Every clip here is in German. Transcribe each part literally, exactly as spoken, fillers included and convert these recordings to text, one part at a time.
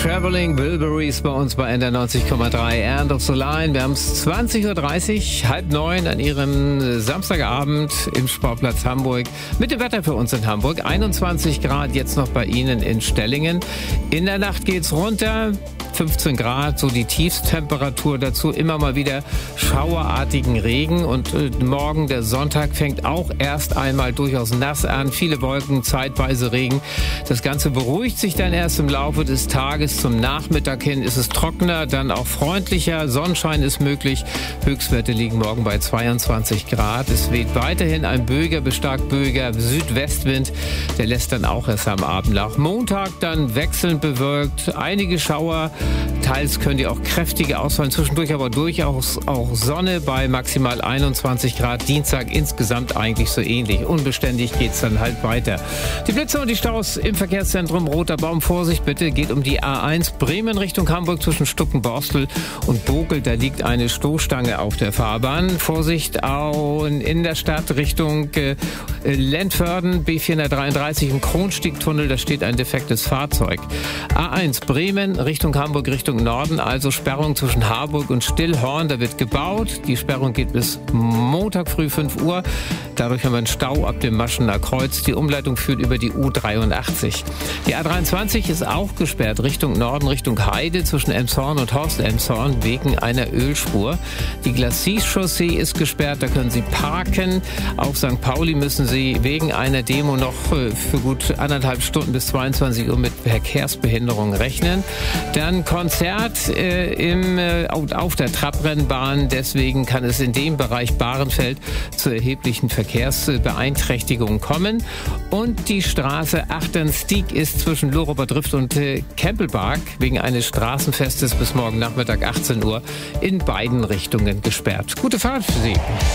Traveling Wilburys bei uns bei N D R neunzig Komma drei End of the Line. Wir haben es zwanzig Uhr dreißig, halb neun an Ihrem Samstagabend im Sportplatz Hamburg. Mit dem Wetter für uns in Hamburg. einundzwanzig Grad jetzt noch bei Ihnen in Stellingen. In der Nacht geht's runter. fünfzehn Grad, so die Tiefstemperatur dazu, immer mal wieder schauerartigen Regen und äh, morgen, der Sonntag, fängt auch erst einmal durchaus nass an, viele Wolken, zeitweise Regen. Das Ganze beruhigt sich dann erst im Laufe des Tages. Zum Nachmittag hin ist es trockener, dann auch freundlicher, Sonnenschein ist möglich. Höchstwerte liegen morgen bei zweiundzwanzig Grad. Es weht weiterhin ein böiger, bis stark böiger Südwestwind, der lässt dann auch erst am Abend nach. Montag dann wechselnd bewölkt, einige Schauer, teils können die auch kräftige ausfallen, zwischendurch aber durchaus auch Sonne bei maximal einundzwanzig Grad. Dienstag insgesamt eigentlich so ähnlich. Unbeständig geht's dann halt weiter. Die Blitze und die Staus im Verkehrszentrum Roter Baum. Vorsicht bitte, geht um die A eins Bremen Richtung Hamburg zwischen Stuckenborstel und Bokel. Da liegt eine Stoßstange auf der Fahrbahn. Vorsicht auch in der Stadt Richtung äh, Lentförden, B vierhundertdreiunddreißig im Kronstiegtunnel. Da steht ein defektes Fahrzeug. A eins Bremen Richtung Hamburg Richtung Norden, also Sperrung zwischen Harburg und Stillhorn. Da wird gebaut. Die Sperrung geht bis Montag früh fünf Uhr. Dadurch haben wir einen Stau ab dem Maschener Kreuz. Die Umleitung führt über die U dreiundachtzig. Die A dreiundzwanzig ist auch gesperrt Richtung Norden, Richtung Heide zwischen Elmshorn und Horst-Elmshorn wegen einer Ölspur. Die Glacis-Chaussee ist gesperrt. Da können Sie parken. Auf Sankt Pauli müssen Sie wegen einer Demo noch für gut anderthalb Stunden bis zweiundzwanzig Uhr mit Verkehrsbehinderung rechnen. Dann Konzert äh, im, äh, auf der Trabrennbahn. Deswegen kann es in dem Bereich Bahrenfeld zu erheblichen Verkehrsbeeinträchtigungen kommen. Und die Straße Achternstieg ist zwischen Loroper Drift und äh, Kempelpark wegen eines Straßenfestes bis morgen Nachmittag achtzehn Uhr in beiden Richtungen gesperrt. Gute Fahrt für Sie.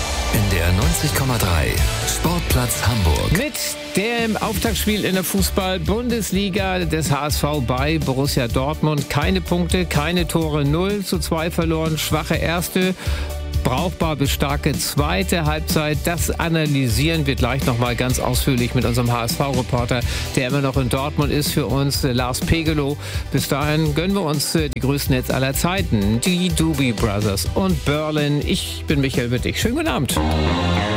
N D R neunzig Komma drei Sportplatz Hamburg. Mit dem Auftaktspiel in der Fußball-Bundesliga des H S V bei Borussia Dortmund. Keine Punkte, keine Tore, null zu zwei verloren, schwache erste, brauchbar bis starke zweite Halbzeit. Das analysieren wir gleich nochmal ganz ausführlich mit unserem H S V-Reporter, der immer noch in Dortmund ist, für uns, Lars Pegelow. Bis dahin gönnen wir uns die größten Hits aller Zeiten, die Doobie Brothers und Berlin. Ich bin Michael Wittig. Schönen guten Abend.